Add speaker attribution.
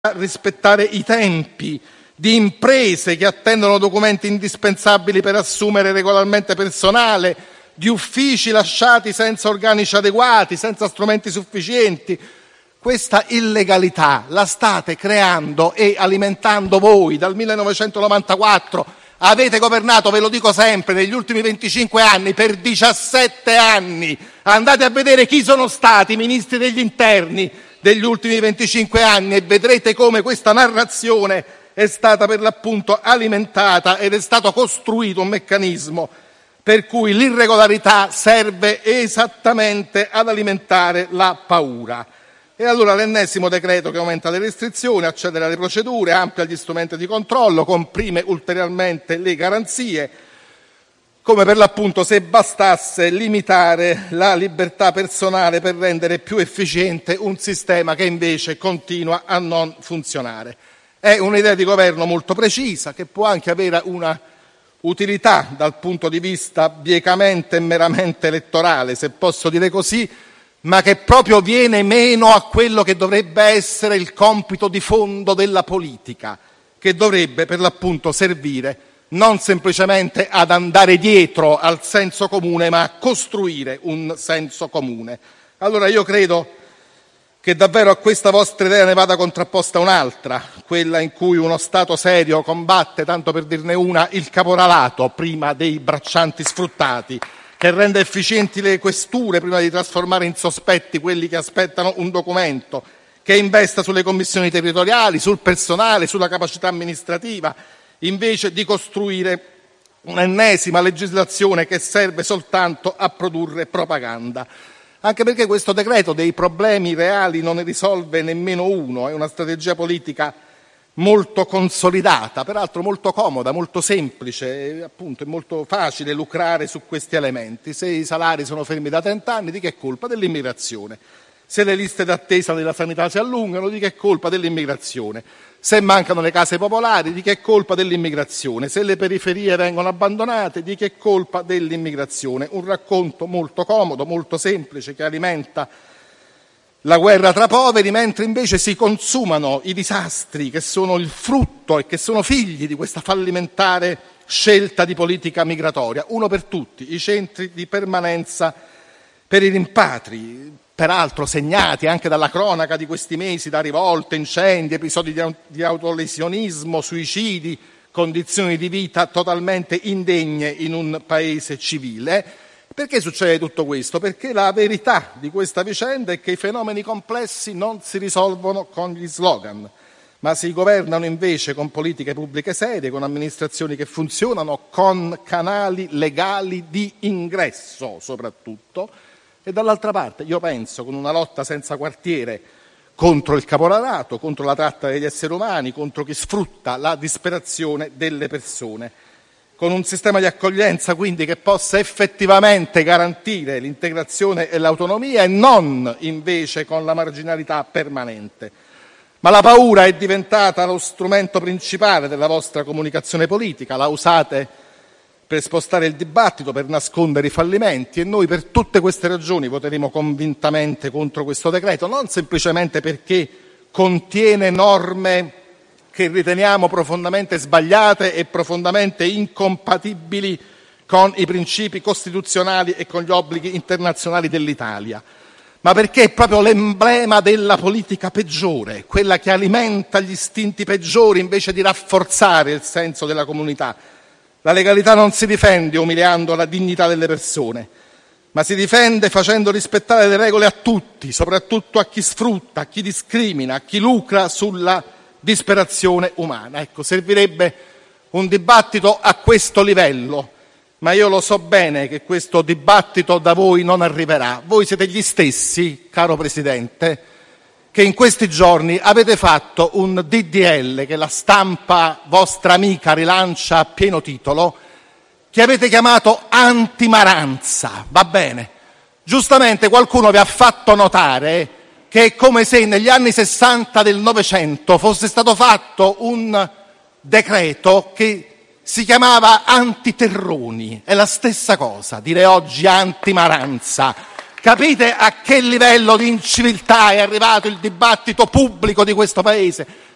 Speaker 1: rispettare i tempi, di imprese che attendono documenti indispensabili per assumere regolarmente personale, di uffici lasciati senza organici adeguati, senza strumenti sufficienti. Questa illegalità la state creando e alimentando voi dal 1994. Avete governato, ve lo dico sempre, negli ultimi 25 anni per 17 anni. Andate a vedere chi sono stati i ministri degli interni degli ultimi 25 anni e vedrete come questa narrazione è stata per l'appunto alimentata ed è stato costruito un meccanismo per cui l'irregolarità serve esattamente ad alimentare la paura. E allora l'ennesimo decreto che aumenta le restrizioni, accelera le procedure, amplia gli strumenti di controllo, comprime ulteriormente le garanzie, come per l'appunto se bastasse limitare la libertà personale per rendere più efficiente un sistema che invece continua a non funzionare. È un'idea di governo molto precisa, che può anche avere una utilità dal punto di vista biecamente e meramente elettorale, se posso dire così, ma che proprio viene meno a quello che dovrebbe essere il compito di fondo della politica, che dovrebbe per l'appunto servire non semplicemente ad andare dietro al senso comune, ma a costruire un senso comune. Allora io credo che davvero a questa vostra idea ne vada contrapposta un'altra, quella in cui uno Stato serio combatte, tanto per dirne una, il caporalato prima dei braccianti sfruttati, che rende efficienti le questure prima di trasformare in sospetti quelli che aspettano un documento, che investa sulle commissioni territoriali, sul personale, sulla capacità amministrativa, invece di costruire un'ennesima legislazione che serve soltanto a produrre propaganda. Anche perché questo decreto dei problemi reali non ne risolve nemmeno uno, è una strategia politica molto consolidata, peraltro molto comoda, molto semplice, appunto è molto facile lucrare su questi elementi. Se i salari sono fermi da 30 anni, di che è colpa? Dell'immigrazione. Se le liste d'attesa della sanità si allungano, di che è colpa? Dell'immigrazione. Se mancano le case popolari, di che è colpa? Dell'immigrazione. Se le periferie vengono abbandonate, di che è colpa? Dell'immigrazione. Un racconto molto comodo, molto semplice, che alimenta la guerra tra poveri, mentre invece si consumano i disastri che sono il frutto e che sono figli di questa fallimentare scelta di politica migratoria. Uno per tutti, i centri di permanenza per i rimpatri, peraltro segnati anche dalla cronaca di questi mesi, da rivolte, incendi, episodi di autolesionismo, suicidi, condizioni di vita totalmente indegne in un paese civile. Perché succede tutto questo? Perché la verità di questa vicenda è che i fenomeni complessi non si risolvono con gli slogan, ma si governano invece con politiche pubbliche serie, con amministrazioni che funzionano, con canali legali di ingresso soprattutto, e dall'altra parte, io penso, con una lotta senza quartiere contro il caporalato, contro la tratta degli esseri umani, contro chi sfrutta la disperazione delle persone, con un sistema di accoglienza quindi che possa effettivamente garantire l'integrazione e l'autonomia e non invece con la marginalità permanente. Ma la paura è diventata lo strumento principale della vostra comunicazione politica, la usate per spostare il dibattito, per nascondere i fallimenti, e noi per tutte queste ragioni voteremo convintamente contro questo decreto, non semplicemente perché contiene norme che riteniamo profondamente sbagliate e profondamente incompatibili con i principi costituzionali e con gli obblighi internazionali dell'Italia, ma perché è proprio l'emblema della politica peggiore, quella che alimenta gli istinti peggiori invece di rafforzare il senso della comunità. La legalità non si difende umiliando la dignità delle persone, ma si difende facendo rispettare le regole a tutti, soprattutto a chi sfrutta, a chi discrimina, a chi lucra sulla disperazione umana. Ecco, servirebbe un dibattito a questo livello, ma io lo so bene che questo dibattito da voi non arriverà. Voi siete gli stessi, caro Presidente, che in questi giorni avete fatto un DDL che la stampa vostra amica rilancia a pieno titolo, che avete chiamato antimaranza, va bene. Giustamente qualcuno vi ha fatto notare che è come se negli anni 60 del Novecento fosse stato fatto un decreto che si chiamava antiterroni. È la stessa cosa dire oggi antimaranza. Capite a che livello di inciviltà è arrivato il dibattito pubblico di questo Paese?